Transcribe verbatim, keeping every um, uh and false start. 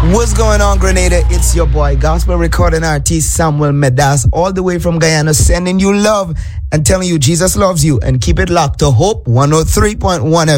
What's going on, Grenada? It's your boy, gospel recording artist Samuel Medas, all the way from Guyana, sending you love and telling you Jesus loves you. And keep it locked to Hope one oh three point one F M.